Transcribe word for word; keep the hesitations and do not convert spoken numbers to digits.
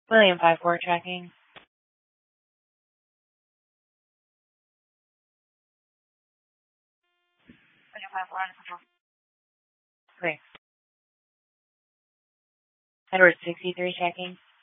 William five four tracking. William five four on control. Clear. Edward sixty-three checking.